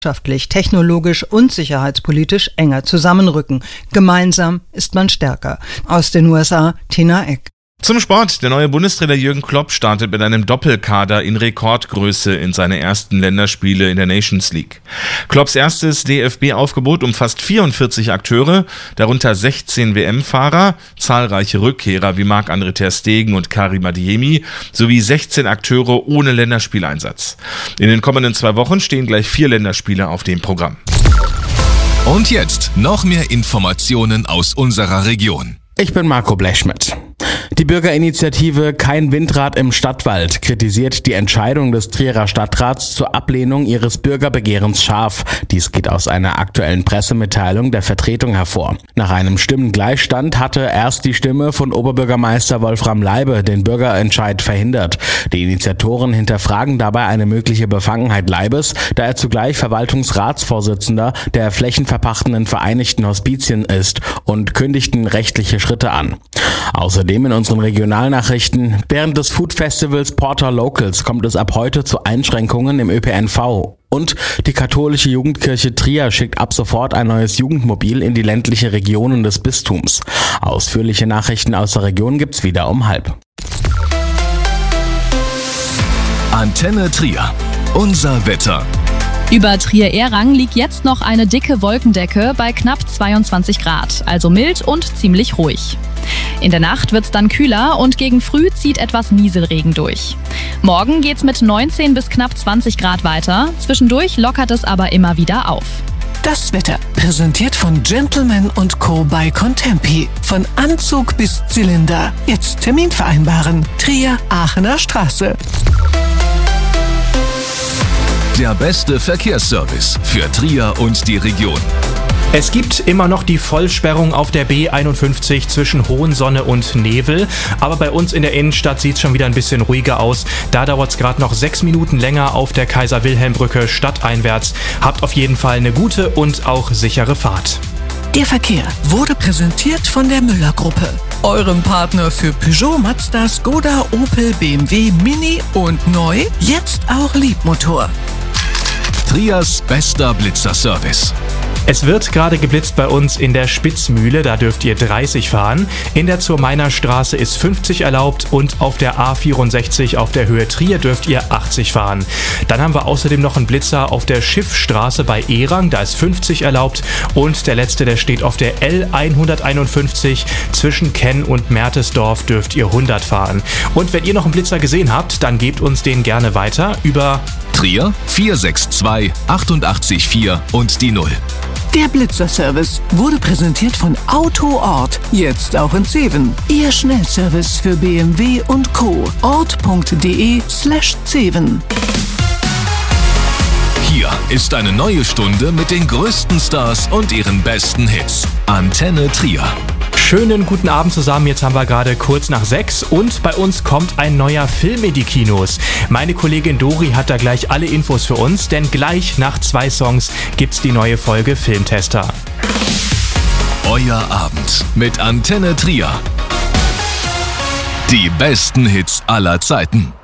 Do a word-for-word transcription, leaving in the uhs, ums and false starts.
wirtschaftlich, technologisch und sicherheitspolitisch enger zusammenrücken. Gemeinsam ist man stärker. Aus den U S A, Tina Eck. Zum Sport. Der neue Bundestrainer Jürgen Klopp startet mit einem Doppelkader in Rekordgröße in seine ersten Länderspiele in der Nations League. Klopps erstes D F B-Aufgebot umfasst vierundvierzig Akteure, darunter sechzehn W M-Fahrer, zahlreiche Rückkehrer wie Marc-André ter Stegen und Karim Adeyemi sowie sechzehn Akteure ohne Länderspieleinsatz. In den kommenden zwei Wochen stehen gleich vier Länderspiele auf dem Programm. Und jetzt noch mehr Informationen aus unserer Region. Ich bin Marco Blechschmidt. Die Bürgerinitiative Kein Windrad im Stadtwald kritisiert die Entscheidung des Trierer Stadtrats zur Ablehnung ihres Bürgerbegehrens scharf. Dies geht aus einer aktuellen Pressemitteilung der Vertretung hervor. Nach einem Stimmengleichstand hatte erst die Stimme von Oberbürgermeister Wolfram Leibe den Bürgerentscheid verhindert. Die Initiatoren hinterfragen dabei eine mögliche Befangenheit Leibes, da er zugleich Verwaltungsratsvorsitzender der flächenverpachtenden Vereinigten Hospizien ist, und kündigten rechtliche Schritte an. Außerdem in unseren Regionalnachrichten: Während des Food Festivals Porter Locals kommt es ab heute zu Einschränkungen im Ö P N V. Und die katholische Jugendkirche Trier schickt ab sofort ein neues Jugendmobil in die ländliche Regionen des Bistums. Ausführliche Nachrichten aus der Region gibt's wieder um halb. Antenne Trier. Unser Wetter. Über Trier-Ehrang liegt jetzt noch eine dicke Wolkendecke bei knapp zweiundzwanzig Grad, also mild und ziemlich ruhig. In der Nacht wird's dann kühler und gegen früh zieht etwas Nieselregen durch. Morgen geht's mit neunzehn bis knapp zwanzig Grad weiter, zwischendurch lockert es aber immer wieder auf. Das Wetter, präsentiert von Gentleman und Co. bei Contempi. Von Anzug bis Zylinder. Jetzt Termin vereinbaren. Trier, Aachener Straße. Der beste Verkehrsservice für Trier und die Region. Es gibt immer noch die Vollsperrung auf der B einundfünfzig zwischen Hohensonne und Nevel, aber bei uns in der Innenstadt sieht es schon wieder ein bisschen ruhiger aus. Da dauert es gerade noch sechs Minuten länger auf der Kaiser-Wilhelm-Brücke stadteinwärts. Habt auf jeden Fall eine gute und auch sichere Fahrt. Der Verkehr wurde präsentiert von der Müller-Gruppe, eurem Partner für Peugeot, Mazda, Skoda, Opel, B M W, Mini und neu, jetzt auch Liebmotor. Triers bester Blitzerservice. Es wird gerade geblitzt bei uns in der Spitzmühle, da dürft ihr dreißig fahren. In der Zur-Meiner-Straße ist fünfzig erlaubt und auf der A vierundsechzig auf der Höhe Trier dürft ihr achtzig fahren. Dann haben wir außerdem noch einen Blitzer auf der Schiffstraße bei Ehrang, da ist fünfzig erlaubt, und der letzte, der steht auf der L hunderteinundfünfzig zwischen Kenn und Mertesdorf dürft ihr hundert fahren. Und wenn ihr noch einen Blitzer gesehen habt, dann gebt uns den gerne weiter über Trier vier sechs zwei acht acht vier und die null. Der Blitzerservice wurde präsentiert von Autoort, jetzt auch in Zeven. Ihr Schnellservice für B M W und Co. ort.de slash Zeven. Hier ist eine neue Stunde mit den größten Stars und ihren besten Hits. Antenne Trier. Schönen guten Abend zusammen, jetzt haben wir gerade kurz nach sechs und bei uns kommt ein neuer Film in die Kinos. Meine Kollegin Dori hat da gleich alle Infos für uns, denn gleich nach zwei Songs gibt's die neue Folge Filmtester. Euer Abend mit Antenne Trier. Die besten Hits aller Zeiten.